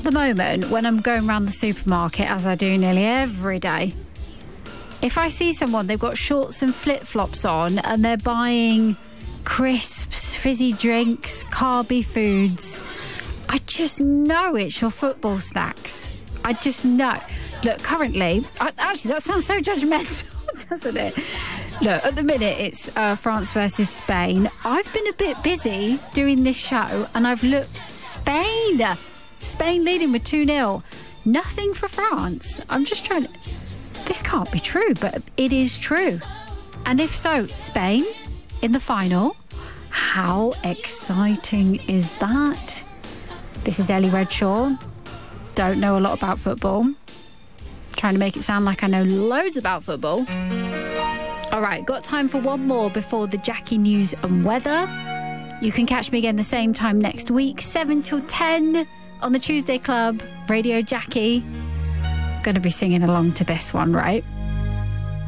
the moment, when I'm going around the supermarket, as I do nearly every day, if I see someone, they've got shorts and flip-flops on and they're buying crisps, fizzy drinks, carby foods, I just know it's your football snacks. I just know. Look, currently, actually, that sounds so judgmental, doesn't it? Look, at the minute, it's France versus Spain. I've been a bit busy doing this show, and I've looked Spain leading with 2-0. Nothing for France. I'm just trying to... This can't be true, but it is true. And if so, Spain in the final. How exciting is that? This is Ellie Redshaw. Don't know a lot about football. Trying to make it sound like I know loads about football. All right, got time for one more before the Jackie news and weather. You can catch me again the same time next week, 7 till 10 on the Tuesday Club, Radio Jackie. Going to be singing along to this one, right?